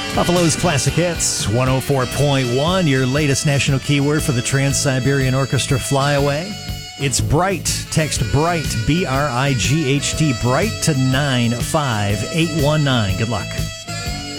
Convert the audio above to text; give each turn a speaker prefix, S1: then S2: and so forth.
S1: Buffalo's Classic Hits, 104.1, your latest national keyword for the Trans-Siberian Orchestra Flyaway. It's Bright. Text Bright, B-R-I-G-H-T, Bright to 95819. Good luck.